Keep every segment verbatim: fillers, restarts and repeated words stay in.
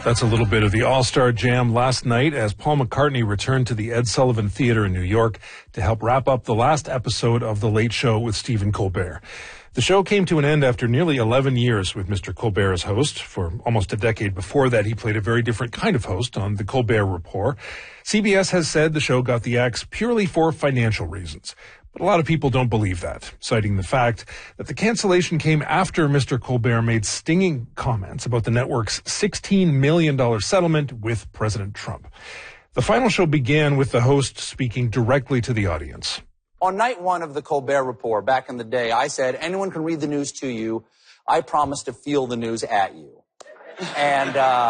That's a little bit of the All-Star Jam last night as Paul McCartney returned to the Ed Sullivan Theater in New York to help wrap up the last episode of The Late Show with Stephen Colbert. The show came to an end after nearly eleven years with Mister Colbert as host. For almost a decade before that, he played a very different kind of host on The Colbert Report. C B S has said the show got the axe purely for financial reasons. But a lot of people don't believe that, citing the fact that the cancellation came after Mister Colbert made stinging comments about the network's sixteen million dollars settlement with President Trump. The final show began with the host speaking directly to the audience. On night one of the Colbert Report, back in the day, I said, anyone can read the news to you. I promise to feel the news at you. And uh,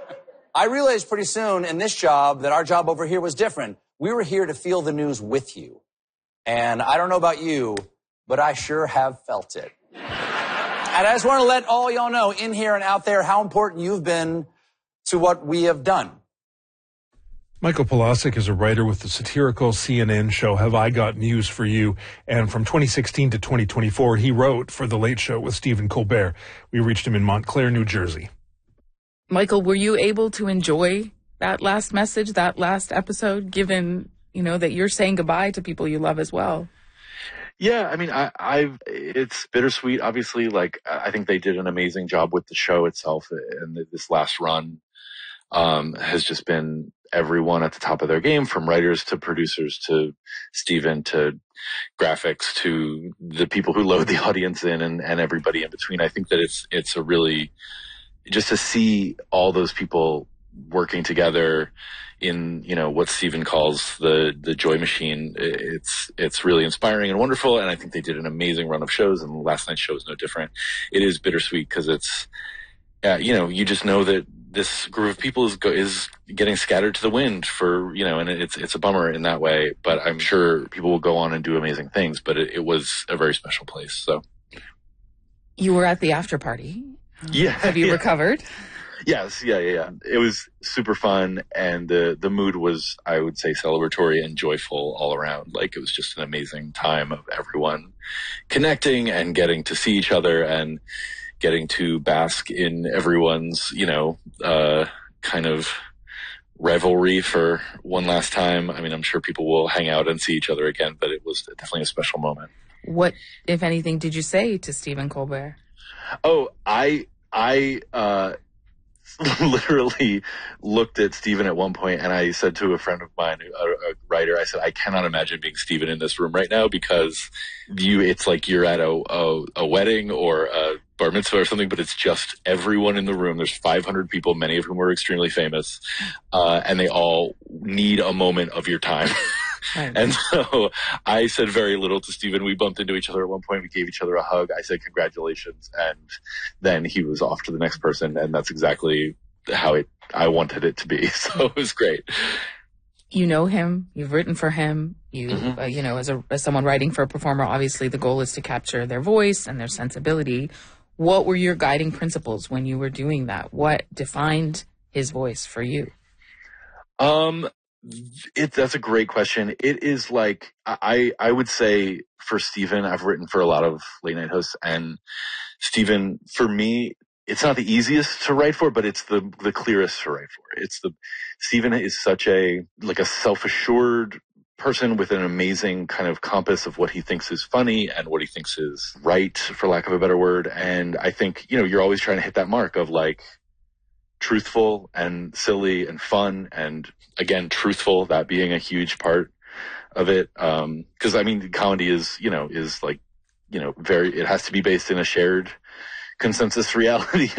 I realized pretty soon in this job that our job over here was different. We were here to feel the news with you. And I don't know about you, but I sure have felt it. And I just want to let all y'all know in here and out there how important you've been to what we have done. Michael Polasic is a writer with the satirical C N N show Have I Got News for You? And from twenty sixteen to twenty twenty-four, he wrote for The Late Show with Stephen Colbert. We reached him in Montclair, New Jersey. Michael, were you able to enjoy that last message, that last episode, given, you know, that you're saying goodbye to people you love as well? Yeah, I mean, I, I've, it's bittersweet, obviously. Like, I think they did an amazing job with the show itself, and this last run um, has just been everyone at the top of their game, from writers to producers to Stephen to graphics to the people who load the audience in and, and everybody in between. I think that it's, it's a really, just to see all those people working together in, you know, what Stephen calls the, the joy machine. It's, it's really inspiring and wonderful. And I think they did an amazing run of shows, and last night's show is no different. It is bittersweet because it's, uh, you know, you just know that this group of people is, go, is getting scattered to the wind for, you know, and it's, it's a bummer in that way, but I'm sure people will go on and do amazing things, but it, it was a very special place. So. You were at the after party. Yeah. Have you yeah. recovered? Yes, yeah, yeah, yeah. It was super fun, and the the mood was, I would say, celebratory and joyful all around. Like, it was just an amazing time of everyone connecting and getting to see each other and getting to bask in everyone's, you know, uh, kind of revelry for one last time. I mean, I'm sure people will hang out and see each other again, but it was definitely a special moment. What, if anything, did you say to Stephen Colbert? Oh, I, I, uh, literally looked at Stephen at one point, and I said to a friend of mine, a, a writer, I said, I cannot imagine being Stephen in this room right now, because you, it's like you're at a, a, a wedding or a bar mitzvah or something, but it's just everyone in the room. There's five hundred people, many of whom are extremely famous, uh, and they all need a moment of your time. Right. And so I said very little to Stephen. We bumped into each other at one point. We gave each other a hug. I said, congratulations. And then he was off to the next person. And that's exactly how it, I wanted it to be. So it was great. You know him. You've written for him. You, mm-hmm. uh, you know, as a, as someone writing for a performer, obviously the goal is to capture their voice and their sensibility. What were your guiding principles when you were doing that? What defined his voice for you? Um, It, that's a great question. It is like, I, I would say for Stephen, I've written for a lot of late night hosts, and Stephen, for me, it's not the easiest to write for, but it's the, the clearest to write for. It's the, Stephen is such a, like a self-assured person with an amazing kind of compass of what he thinks is funny and what he thinks is right, for lack of a better word. And I think, you know, you're always trying to hit that mark of like, truthful and silly and fun, and again, truthful, that being a huge part of it. Um, cause I mean, comedy is, you know, is like, you know, very, it has to be based in a shared consensus reality